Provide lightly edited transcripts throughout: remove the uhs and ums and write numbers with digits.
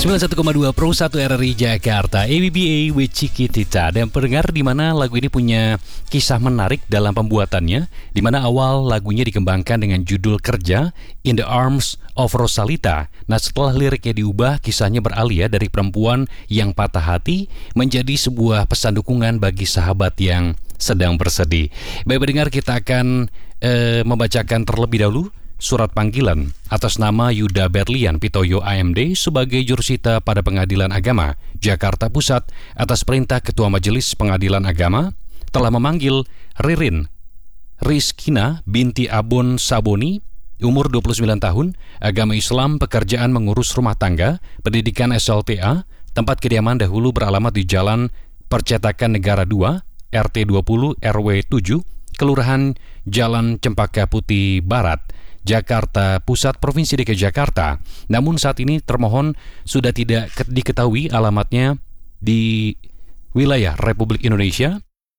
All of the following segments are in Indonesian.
91,2 Pro 1 RRI Jakarta, ABBA with Cikitita. Dan pendengar, di mana lagu ini punya kisah menarik dalam pembuatannya, di mana awal lagunya dikembangkan dengan judul Kerja, In the Arms of Rosalita. Nah, setelah liriknya diubah, kisahnya beralih dari perempuan yang patah hati menjadi sebuah pesan dukungan bagi sahabat yang sedang bersedih. Baik pendengar, kita akan membacakan terlebih dahulu surat panggilan atas nama Yuda Berlian Pitoyo AMD sebagai jurusita pada Pengadilan Agama Jakarta Pusat atas perintah Ketua Majelis Pengadilan Agama telah memanggil Ririn Rizkina binti Abon Saboni, umur 29 tahun, agama Islam, pekerjaan mengurus rumah tangga, pendidikan SLTA, tempat kediaman dahulu beralamat di Jalan Percetakan Negara 2, RT 20 RW 7, Kelurahan Jalan Cempaka Putih Barat, Jakarta Pusat, Provinsi DKI Jakarta. Namun saat ini termohon sudah tidak diketahui alamatnya di wilayah Republik Indonesia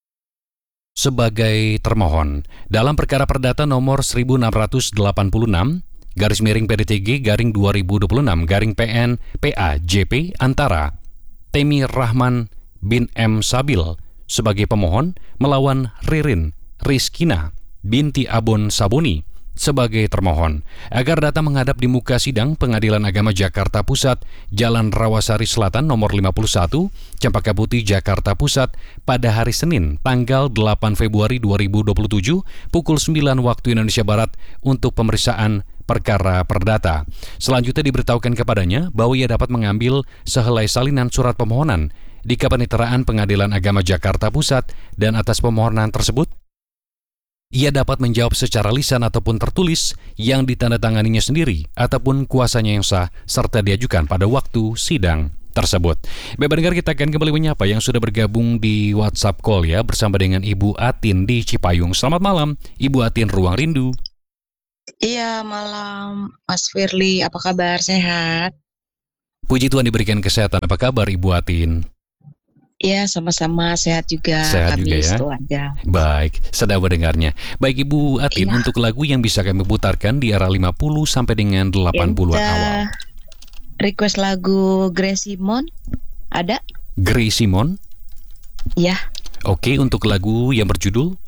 sebagai termohon. Dalam perkara perdata nomor 1686 garis miring PDTG garing 2026 garing PN PA JP antara Temi Rahman bin M. Sabil sebagai pemohon melawan Ririn Rizkina binti Abon Saboni sebagai termohon agar datang menghadap di muka sidang Pengadilan Agama Jakarta Pusat, Jalan Rawasari Selatan nomor 51, Cempaka Putih, Jakarta Pusat pada hari Senin, tanggal 8 Februari 2027 pukul 9 waktu Indonesia Barat untuk pemeriksaan perkara perdata. Selanjutnya diberitahukan kepadanya bahwa ia dapat mengambil sehelai salinan surat permohonan di Kepaniteraan Pengadilan Agama Jakarta Pusat dan atas permohonan tersebut ia dapat menjawab secara lisan ataupun tertulis yang ditandatanganinya sendiri ataupun kuasanya yang sah serta diajukan pada waktu sidang tersebut. Baik pendengar, kita akan kembali menyapa yang sudah bergabung di WhatsApp call ya bersama dengan Ibu Atin di Cipayung. Selamat malam Ibu Atin, Ruang Rindu. Iya, malam Mas Firly, apa kabar? Sehat? Puji Tuhan diberikan kesehatan. Apa kabar Ibu Atin? Iya, sama-sama sehat juga. Sehat kami juga ya. Aja. Baik, sedang mendengarnya. Baik Ibu Atin, Iya. untuk lagu yang bisa kami putarkan di era 50 sampai dengan 80-an awal. Request lagu Grace Simon, ada? Grace Simon? Iya. Oke, untuk lagu yang berjudul?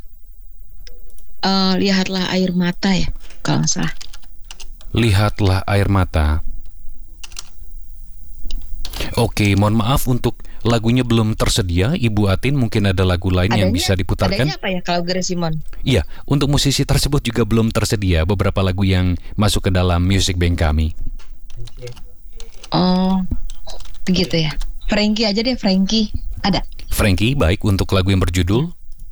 Lihatlah air mata ya, kalau nggak salah. Lihatlah air mata. Oke, mohon maaf untuk lagunya belum tersedia. Ibu Atin, mungkin ada lagu lain yang bisa diputarkan? Adanya apa ya kalau Grace Simon? Iya, untuk musisi tersebut juga belum tersedia beberapa lagu yang masuk ke dalam music bank kami. Oh, begitu ya. Frankie aja deh, Frankie. Ada? Frankie, baik, untuk lagu yang berjudul?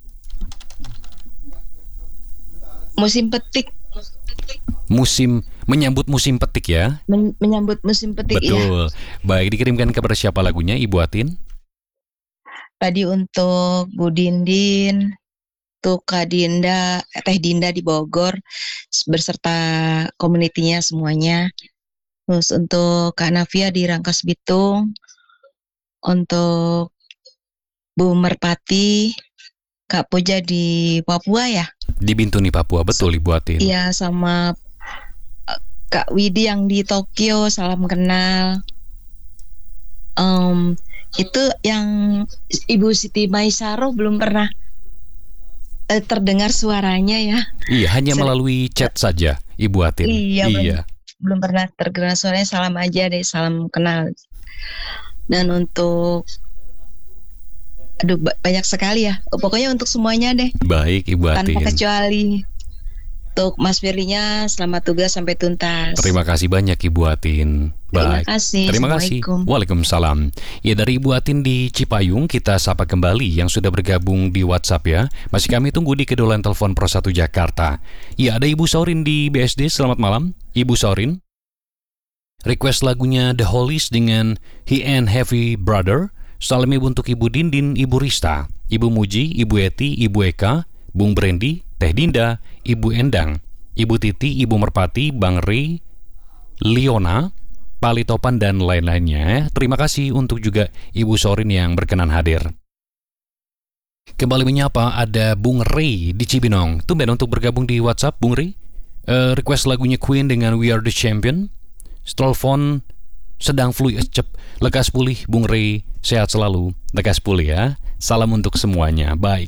Musim petik. Menyambut musim petik ya. Menyambut musim petik. Betul. Ya. Baik, dikirimkan kepada siapa lagunya Ibu Atin? Tadi untuk Bu Dindin, untuk Kak Dinda, Teh Dinda di Bogor beserta komunitinya semuanya. Terus untuk Kak Navia di Rangkas Bitung, untuk Bu Merpati, Kak Puja di Papua ya. Di Bintuni, Papua, betul Ibu Atin. Iya, sama Kak Widi yang di Tokyo, salam kenal. Itu yang Ibu Siti Maisaro belum pernah terdengar suaranya ya. Iya, hanya melalui chat saja Ibu Atin. Iya. Belum pernah terdengar suaranya, salam aja deh, salam kenal. Dan untuk banyak sekali ya. Pokoknya untuk semuanya deh. Baik Ibu Atin. Tanpa kecuali. Untuk Mas Firly-nya selamat tugas sampai tuntas. Terima kasih banyak Ibu Atin. Baik. Terima kasih. Waalaikumsalam. Ya, dari Ibu Atin di Cipayung kita sapa kembali yang sudah bergabung di WhatsApp ya. Masih kami tunggu di kedolan telepon Pro 1 Jakarta. Ya, ada Ibu Saurin di BSD. Selamat malam Ibu Saurin. Request lagunya The Hollies dengan He and Heavy Brother. Salam ibu untuk Ibu Dindin, Ibu Rista, Ibu Muji, Ibu Eti, Ibu Eka, Bung Brendi, Teh Dinda, Ibu Endang, Ibu Titi, Ibu Merpati, Bang Ri, Liona, Pali Topan, dan lain-lainnya. Terima kasih untuk juga Ibu Sorin yang berkenan hadir. Kembali menyapa ada Bung Ray di Cibinong. Tumben untuk bergabung di WhatsApp, Bung Ray. Request lagunya Queen dengan We Are The Champion. Telepon sedang flu lekas pulih Bung Rey, sehat selalu, lekas pulih ya. Salam untuk semuanya. Baik.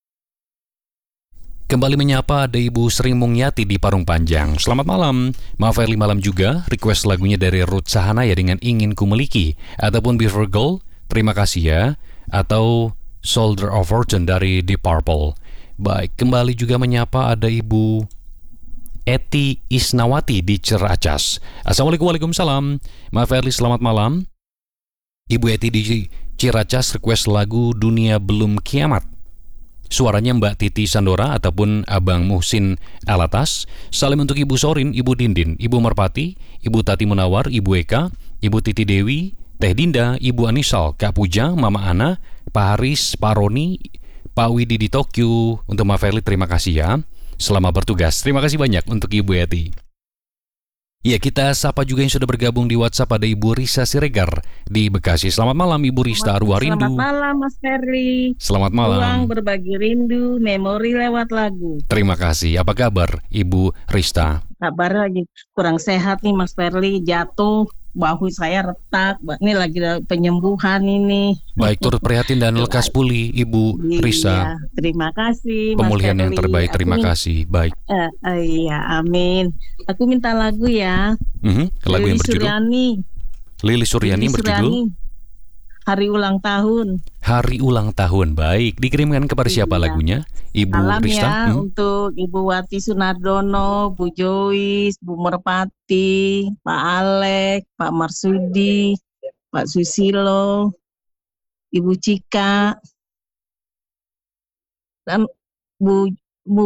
Kembali menyapa ada Ibu Sri Mungyati di Parung Panjang. Selamat malam. Maaf early malam juga. Request lagunya dari Ruth Sahanaya dengan Ingin Ku Miliki ataupun Beaver Girl. Terima kasih ya. Atau Soldier of Fortune dari Deep Purple. Baik, kembali juga menyapa ada Ibu Eti Isnawati di Ciracas. Assalamualaikum, waalaikumsalam. Maaf Erli, selamat malam. Ibu Eti di Ciracas request lagu Dunia Belum Kiamat. Suaranya Mbak Titi Sandora ataupun Abang Muhsin Alatas. Salam untuk Ibu Sorin, Ibu Dindin, Ibu Merpati, Ibu Tati Munawar, Ibu Eka, Ibu Titi Dewi, Teh Dinda, Ibu Anisal, Kak Puja, Mama Ana, Pak Haris, Pak Roni, Pak Widi di Tokyo. Untuk Mbak Ferli, terima kasih ya. Selamat bertugas. Terima kasih banyak untuk Ibu Yati. Ya, kita sapa juga yang sudah bergabung di WhatsApp. Ada Ibu Risa Siregar di Bekasi. Selamat malam Ibu Rista, Arwah Rindu. Selamat malam Mas Ferry. Selamat malam. Ruang berbagi rindu, memori lewat lagu. Terima kasih. Apa kabar Ibu Rista? Kabar lagi kurang sehat nih Mas Ferry, jatuh, bahu saya retak. Ini lagi penyembuhan ini. Baik, turut prihatin dan lekas pulih Ibu Risa. Iya, terima kasih Mas Pemulihan Ferry. yang terbaik, terima kasih. Baik. Iya, amin. Aku minta lagu ya. Lagu yang berjudul Lili Suryani berjudul Hari Ulang Tahun. Hari Ulang Tahun. Baik, dikirimkan kepada siapa lagunya? Ibu Salam Rista. ya untuk Ibu Wati Sunardono, Bu Joyce, Bu Merpati, Pak Alek, Pak Marsudi, Pak Susilo, Ibu Cika, dan Bu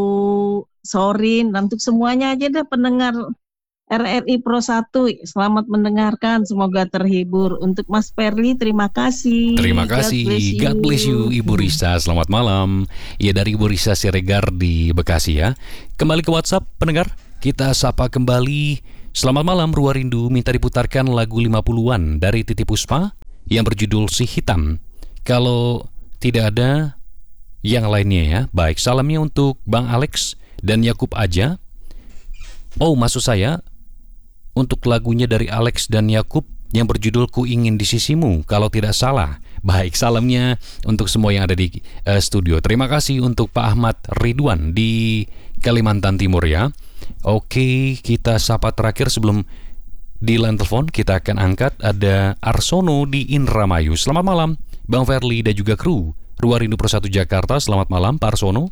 Sorin, dan untuk semuanya aja deh pendengar RRI Pro 1, selamat mendengarkan, semoga terhibur. Untuk Mas Perli, terima kasih. Terima kasih, God bless you Ibu Risa. Selamat malam. Ya, dari Ibu Risa Siregar di Bekasi ya. Kembali ke WhatsApp pendengar, kita sapa kembali. Selamat malam Ruang Rindu, minta diputarkan lagu 50-an dari Titi Puspa yang berjudul Si Hitam. Kalau tidak ada yang lainnya ya. Baik, salamnya untuk Bang Alex dan Yakub aja. Oh, maksud saya untuk lagunya dari Alex dan Yakub yang berjudul Ku Ingin di Sisimu, kalau tidak salah. Baik, salamnya untuk semua yang ada di studio. Terima kasih untuk Pak Ahmad Ridwan di Kalimantan Timur ya. Oke, kita sapa terakhir sebelum di line telepon kita akan angkat. Ada Arsono di Indramayu. Selamat malam Bang Ferli dan juga kru Ruang Rindu Pro 1 Jakarta. Selamat malam Pak Arsono.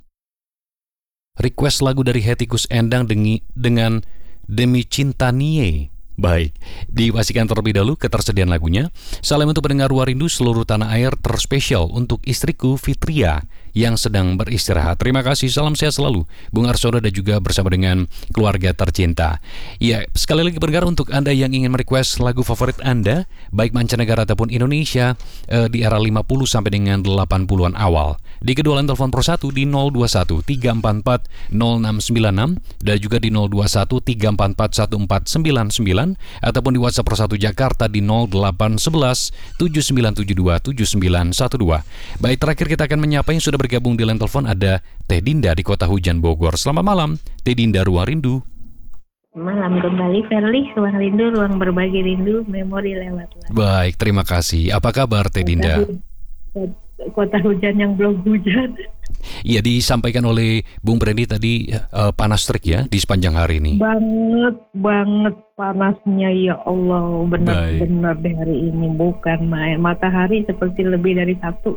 Request lagu dari Hetikus Endang dengan Demi Cinta Nie. Baik, dipastikan terlebih dahulu ketersediaan lagunya. Salam untuk pendengar Ruang Rindu seluruh tanah air, terspesial untuk istriku Fitria yang sedang beristirahat. Terima kasih, salam sehat selalu Bung Arsono dan juga bersama dengan keluarga tercinta. Ya, sekali lagi pendengar, untuk Anda yang ingin merequest lagu favorit Anda, baik mancanegara ataupun Indonesia, di era 50 sampai dengan 80-an awal, di kedua line telepon Pro 1 di 021 344 0696 dan juga di 021 344 1499 ataupun di WhatsApp Pro 1 Jakarta di 0811 7972 7912. Baik, terakhir kita akan menyapa yang sudah bergabung di line telepon. Ada Teh Dinda di Kota Hujan Bogor. Selamat malam Teh Dinda, Ruang Rindu. Malam kembali Ferli, Ruang Rindu, ruang berbagi rindu, memori lewat lagu. Baik, terima kasih. Apa kabar Teh Dinda? Kota hujan yang belum hujan. Iya, disampaikan oleh Bung Brandi tadi panas terik ya di sepanjang hari ini. Banget panasnya, ya Allah, benar-benar di hari ini bukan main. Matahari seperti lebih dari satu.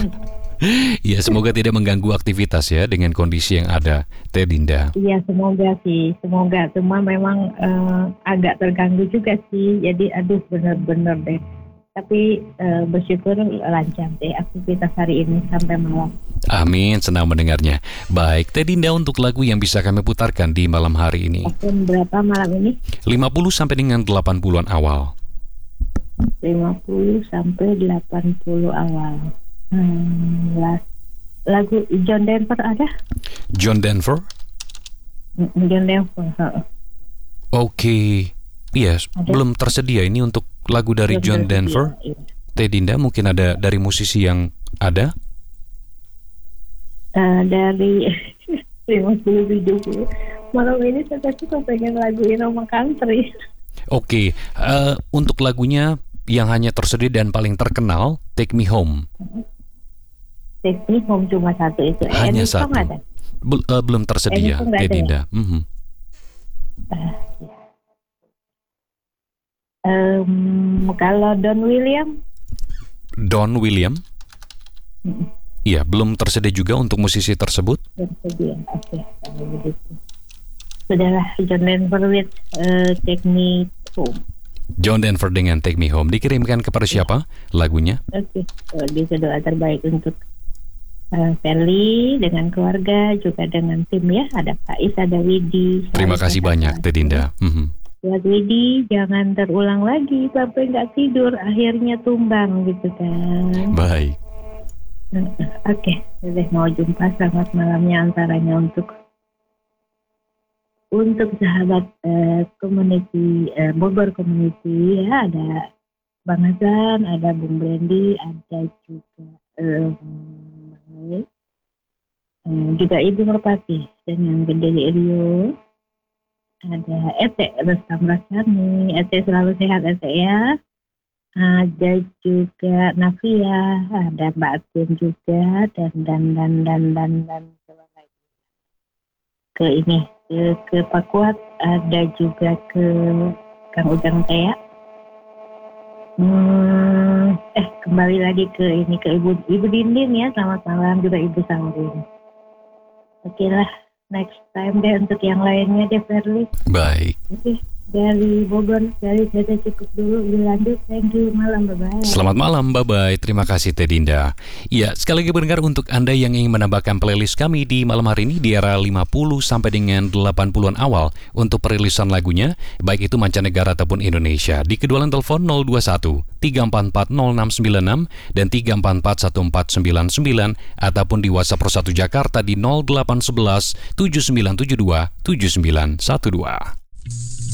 Ya, semoga tidak mengganggu aktivitas ya dengan kondisi yang ada, Teh Dinda. Iya, semoga sih, semoga. Cuma memang agak terganggu juga sih. Jadi aduh, benar-benar deh. Tapi bersyukur lancar deh aktivitas hari ini sampai malam. Amin, senang mendengarnya. Baik, Teh Dinda, untuk lagu yang bisa kami putarkan di malam hari ini. Berapa malam ini? 50 sampai dengan 80-an awal. 50 sampai 80 awal. Lagu John Denver ada? John Denver? John Denver. Oke. Yes, belum tersedia ini untuk lagu dari John Denver. Iya. Teh Dinda, mungkin ada dari musisi yang ada? Dari 50-70. Malam ini saya suka pengen lagu Irama Country. Oke, untuk lagunya yang hanya tersedia dan paling terkenal, Take Me Home. Take Me Home cuma satu itu. Hanya Any song satu. ada? Belum tersedia, Song nggak Teh ada ya? Dinda. Mhm. Kalau Don William, Don William, mm, iya belum tersedia juga untuk musisi tersebut. bersedia. Oke, kalau begitu. Sudahlah, John Denver with Take Me Home. John Denver dengan Take Me Home dikirimkan kepada siapa lagunya? Oke, bisa doa terbaik untuk Feli dengan keluarga, juga dengan tim ya. Ada Pak Is, ada Widi. Terima kasih banyak Teh Dinda. Mhm. Buat Widi, jangan terulang lagi sampai nggak tidur, akhirnya tumbang gitu kan. Baik. Oke, jadi mau jumpa, selamat malamnya antaranya untuk sahabat community Bogor community ya, ada Bang Hasan, ada Bung Brandy, ada juga juga Ibu Merpati dengan Gede Rio, ada Ete Restam Rasani, Ete selalu sehat Ete ya. Ada juga Navia, ada Mbak Atin juga, dan coba lagi ke ini ke Pak Kuat, ada juga ke Kang Ujang Tea. Kembali lagi ke ini ke Ibu Dindin ya, selamat malam juga Ibu Saurin. Oke lah, next time deh untuk yang lainnya deh Ferli. Baik. Oke. Dari Bogor, dari saya cukup dulu, dilanjut. Thank you, malam, bye-bye. Selamat malam, bye-bye. Terima kasih Teh Dinda. Ya, sekali lagi pendengar, untuk Anda yang ingin menambahkan playlist kami di malam hari ini di era 50 sampai dengan 80-an awal untuk perilisan lagunya, baik itu mancanegara ataupun Indonesia, di kedua line telepon 021 344 0696 dan 344 1499 ataupun di WhatsApp Pro1 Jakarta di 0811 7972 7912.